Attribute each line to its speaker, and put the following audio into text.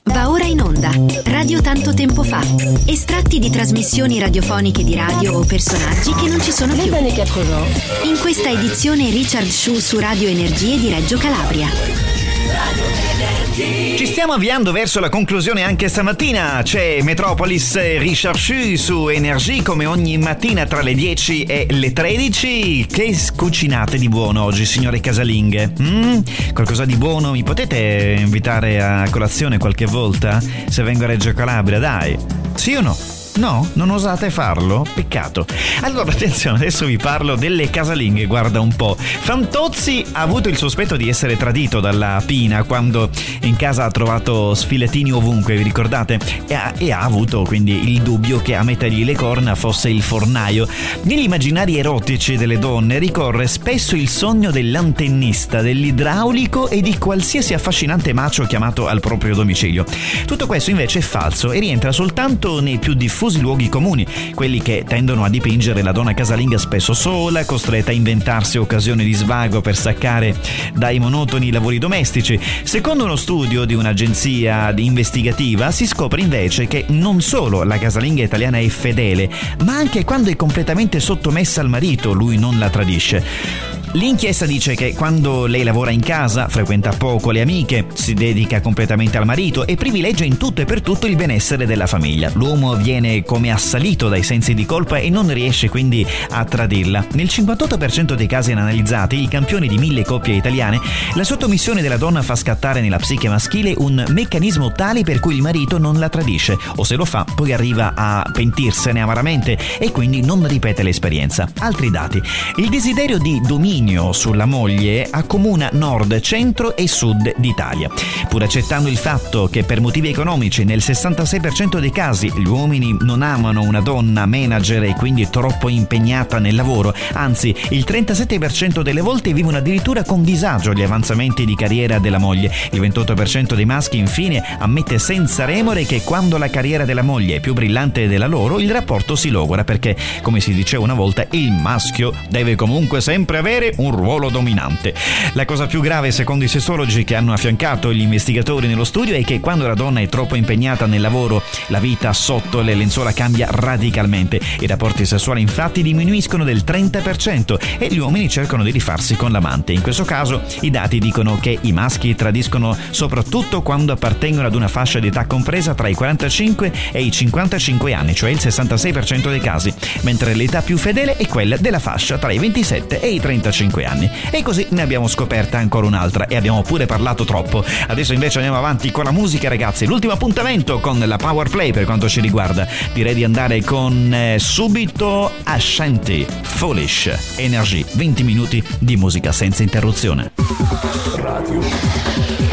Speaker 1: Va ora in onda Radio Tanto Tempo Fa. Estratti di trasmissioni radiofoniche di radio o personaggi che non ci sono più. In questa edizione Richard Shu su Radio Energie di Reggio Calabria.
Speaker 2: Ci stiamo avviando verso la conclusione anche stamattina. C'è Metropolis Richard Shu su Energie come ogni mattina tra le 10 e le 13. Che cucinate di buono oggi, signore casalinghe? Qualcosa di buono mi potete invitare a colazione qualche volta? Se vengo a Reggio Calabria, dai. Sì o no? No? Non osate farlo? Peccato. Allora, attenzione, adesso vi parlo delle casalinghe, guarda un po'. Fantozzi ha avuto il sospetto di essere tradito dalla Pina quando in casa ha trovato sfilettini ovunque, vi ricordate? E ha avuto quindi il dubbio che a mettergli le corna fosse il fornaio. Negli immaginari erotici delle donne ricorre spesso il sogno dell'antennista, dell'idraulico e di qualsiasi affascinante macio chiamato al proprio domicilio. Tutto questo invece è falso e rientra soltanto nei più diffusi luoghi comuni, quelli che tendono a dipingere la donna casalinga spesso sola, costretta a inventarsi occasioni di svago per staccare dai monotoni lavori domestici. Secondo uno studio di un'agenzia investigativa si scopre invece che non solo la casalinga italiana è fedele, ma anche quando è completamente sottomessa al marito, lui non la tradisce. L'inchiesta dice che quando lei lavora in casa, frequenta poco le amiche, si dedica completamente al marito e privilegia in tutto e per tutto il benessere della famiglia. L'uomo viene come assalito dai sensi di colpa e non riesce quindi a tradirla. Nel 58% dei casi analizzati, i campioni di 1000 coppie italiane, la sottomissione della donna fa scattare nella psiche maschile un meccanismo tale per cui il marito non la tradisce, o se lo fa poi arriva a pentirsene amaramente e quindi non ripete l'esperienza. Altri dati: il desiderio di dominio sulla moglie accomuna nord, centro e sud d'Italia. Pur accettando il fatto che per motivi economici nel 66% dei casi gli uomini non amano una donna manager e quindi troppo impegnata nel lavoro, anzi il 37% delle volte vivono addirittura con disagio gli avanzamenti di carriera della moglie. Il 28% dei maschi infine ammette senza remore che quando la carriera della moglie è più brillante della loro, il rapporto si logora perché, come si diceva una volta, il maschio deve comunque sempre avere un ruolo dominante. La cosa più grave, secondo i sessologi che hanno affiancato gli investigatori nello studio, è che quando la donna è troppo impegnata nel lavoro, la vita sotto le lenzuola cambia radicalmente. I rapporti sessuali infatti diminuiscono del 30% e gli uomini cercano di rifarsi con l'amante. In questo caso i dati dicono che i maschi tradiscono soprattutto quando appartengono ad una fascia di età compresa tra i 45 e i 55 anni, cioè il 66% dei casi, mentre l'età più fedele è quella della fascia tra i 27 e i 35 anni. E così ne abbiamo scoperta ancora un'altra e abbiamo pure parlato troppo. Adesso invece andiamo avanti con la musica, ragazzi. L'ultimo appuntamento con la Power Play per quanto ci riguarda. Direi di andare con subito Ashanti, Foolish. Energie, 20 minuti di musica senza interruzione.
Speaker 3: Radio